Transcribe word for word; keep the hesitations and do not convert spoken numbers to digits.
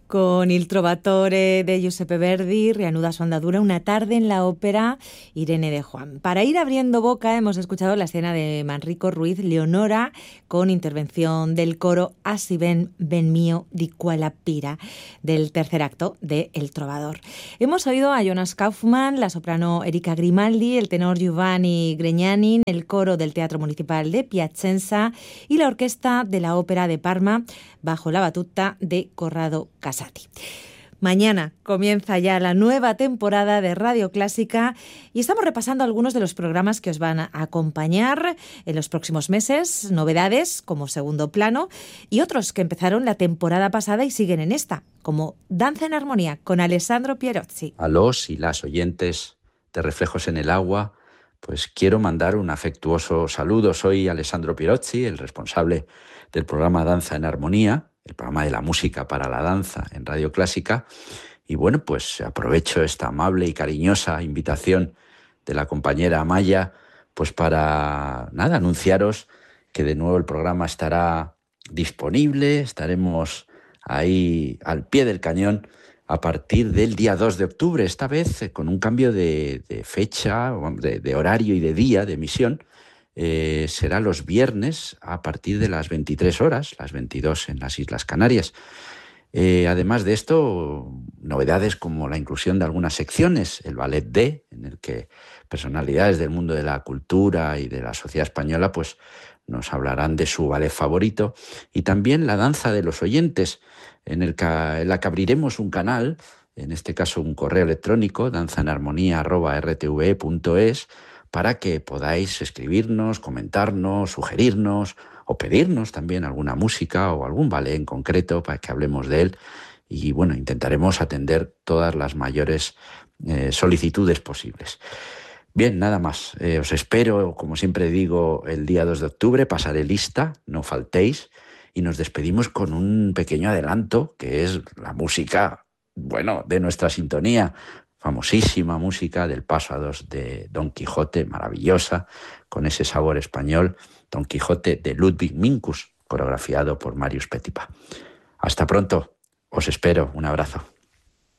Con Il Trovatore de Giuseppe Verdi reanuda su andadura Una tarde en la ópera Irene de Juan. Para ir abriendo boca hemos escuchado la escena de Manrico Ruiz Leonora con intervención del coro Así ven, ben mío di quella pira del tercer acto de El Trovador. Hemos oído a Jonas Kaufmann, la soprano Erika Grimaldi, el tenor Giovanni Gregnani, el coro del Teatro Municipal de Piacenza y la orquesta de la Ópera de Parma bajo la batuta de Corrado Casati. Mañana comienza ya la nueva temporada de Radio Clásica y estamos repasando algunos de los programas que os van a acompañar en los próximos meses, novedades como Segundo Plano y otros que empezaron la temporada pasada y siguen en esta, como Danza en Armonía con Alessandro Pierozzi. A los y las oyentes de Reflejos en el Agua, pues quiero mandar un afectuoso saludo. Soy Alessandro Pierozzi, el responsable del programa Danza en Armonía, el programa de la música para la danza en Radio Clásica. Y bueno, pues aprovecho esta amable y cariñosa invitación de la compañera Amaya, pues para, nada, anunciaros que de nuevo el programa estará disponible, estaremos ahí al pie del cañón a partir del día dos de octubre, esta vez eh, con un cambio de, de fecha, de, de horario y de día de emisión. Eh, será los viernes a partir de las veintitrés horas, las veintidós en las Islas Canarias. Eh, además de esto, novedades como la inclusión de algunas secciones, el Ballet D, en el que personalidades del mundo de la cultura y de la sociedad española pues, nos hablarán de su ballet favorito, y también la Danza de los Oyentes, en, el que, en la que abriremos un canal, en este caso un correo electrónico, danzaenarmonía arroba r t v e punto es, para que podáis escribirnos, comentarnos, sugerirnos o pedirnos también alguna música o algún ballet en concreto para que hablemos de él. Y bueno, intentaremos atender todas las mayores eh, solicitudes posibles. Bien, nada más. Eh, os espero, como siempre digo, el día dos de octubre. Pasaré lista, no faltéis. Y nos despedimos con un pequeño adelanto, que es la música, bueno, de nuestra sintonía. Famosísima música del Paso a dos de Don Quijote, maravillosa, con ese sabor español, Don Quijote de Ludwig Minkus, coreografiado por Marius Petipa. Hasta pronto, os espero, un abrazo.